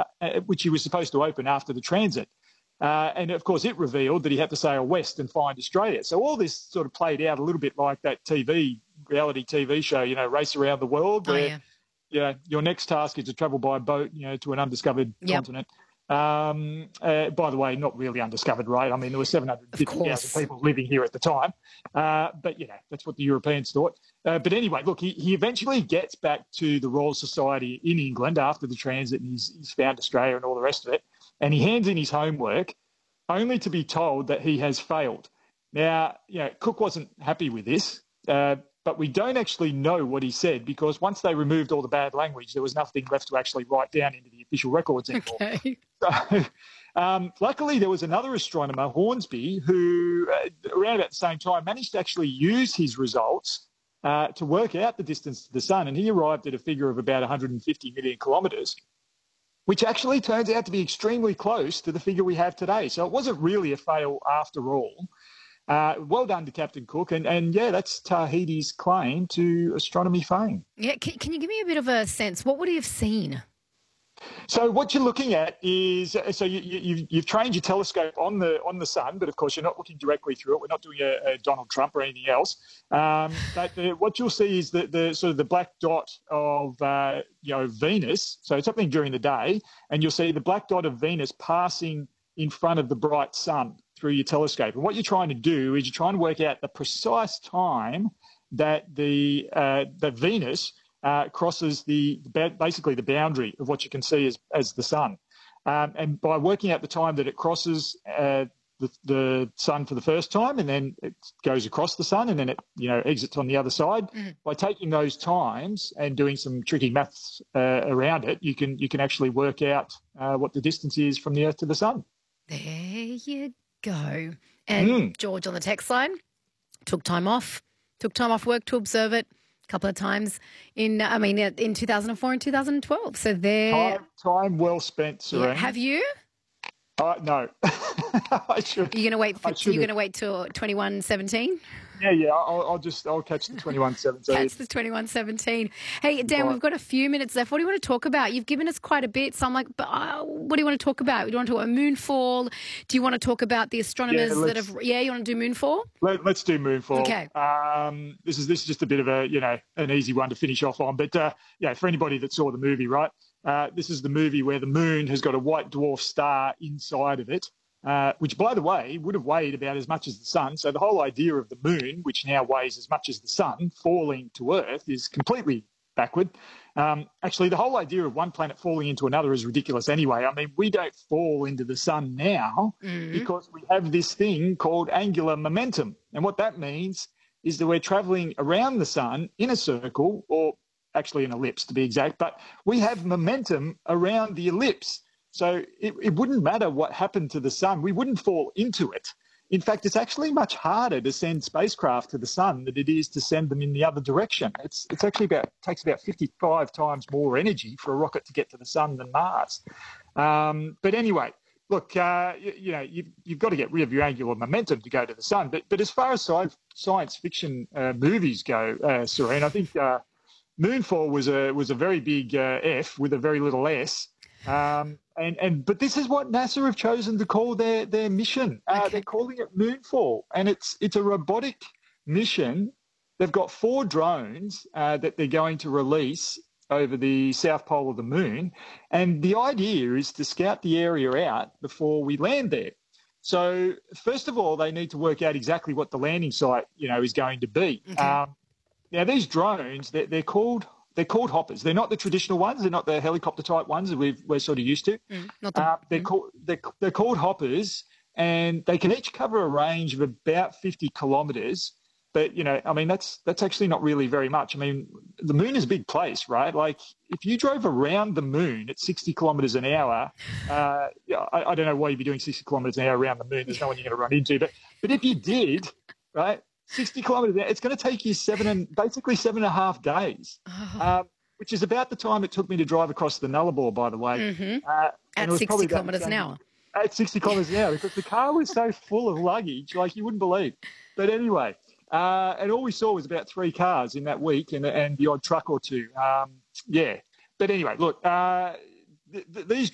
which he was supposed to open after the transit. And, of course, it revealed that he had to sail west and find Australia. So all this sort of played out a little bit like that reality TV show, Race Around the World, where your next task is to travel by boat, to an undiscovered continent. By the way, not really undiscovered, right? I mean, there were 750,000 people living here at the time. But, that's what the Europeans thought. But anyway, look, he eventually gets back to the Royal Society in England after the transit, and he's found Australia and all the rest of it. And he hands in his homework only to be told that he has failed. Now, Cook wasn't happy with this, but we don't actually know what he said because once they removed all the bad language, there was nothing left to actually write down into the official records anymore. Okay. So, luckily, there was another astronomer, Hornsby, who around about the same time managed to actually use his results to work out the distance to the sun, and he arrived at a figure of about 150 million kilometres, which actually turns out to be extremely close to the figure we have today. So it wasn't really a fail after all. Well done to Captain Cook. And that's Tahiti's claim to astronomy fame. Yeah, can you give me a bit of a sense? What would he have seen? So what you're looking at is, you've trained your telescope on the sun, but of course you're not looking directly through it. We're not doing a Donald Trump or anything else. But what you'll see is the sort of the black dot of Venus. So it's happening during the day, and you'll see the black dot of Venus passing in front of the bright sun through your telescope. And what you're trying to do is you're trying to work out the precise time that that Venus crosses basically the boundary of what you can see as the sun. And by working out the time that it crosses the sun for the first time, and then it goes across the sun, and then it exits on the other side, by taking those times and doing some tricky maths around it, you can actually work out what the distance is from the Earth to the sun. There you go. And George on the text line took time off work to observe it a couple of times in 2004 and 2012. So there. Time well spent, Serene. Yeah. Have you? No. I should. You're going to wait till 2117? Yeah. I'll catch the 2117. Catch the 2117. Hey, Dan, We've got a few minutes left. What do you want to talk about? You've given us quite a bit, so I'm like, but what do you want to talk about? Do you want to talk about moonfall? Do you want to talk about the astronomers that have? Yeah, you want to do moonfall? Let's do moonfall. Okay. This is just a bit of an easy one to finish off on, but for anybody that saw the movie, right? This is the movie where the moon has got a white dwarf star inside of it, which, by the way, would have weighed about as much as the sun. So the whole idea of the moon, which now weighs as much as the sun, falling to Earth is completely backward. Actually, the whole idea of one planet falling into another is ridiculous anyway. I mean, we don't fall into the sun now because we have this thing called angular momentum. And what that means is that we're travelling around the sun in a circle, or actually an ellipse to be exact, but we have momentum around the ellipse. So it wouldn't matter what happened to the sun. We wouldn't fall into it. In fact, it's actually much harder to send spacecraft to the sun than it is to send them in the other direction. It's actually takes about 55 times more energy for a rocket to get to the sun than Mars. But anyway, look, you've got to get rid of your angular momentum to go to the sun. But as far as science fiction movies go, Serene, I think Moonfall was a very big F with a very little S. But this is what NASA have chosen to call their mission. They're calling it Moonfall, and it's a robotic mission. They've got 4 drones that they're going to release over the south pole of the moon, and the idea is to scout the area out before we land there. So first of all, they need to work out exactly what the landing site is going to be. Okay. Now these drones, they're called hoppers. They're not the traditional ones. They're not the helicopter type ones that we're sort of used to. They're called hoppers, and they can each cover a range of about 50 kilometres. But that's actually not really very much. I mean, the moon is a big place, right? Like if you drove around the moon at 60 kilometres an hour, I don't know why you'd be doing 60 kilometres an hour around the moon. There's no one you're going to run into. But if you did, right? 60 kilometres an hour, it's going to take you 7.5 days, which is about the time it took me to drive across the Nullarbor, by the way. At 60 kilometres an hour. At 60 kilometres an hour, because the car was so full of luggage, like you wouldn't believe. But anyway, and all we saw was about 3 cars in that week and the odd truck or two. But anyway, look, these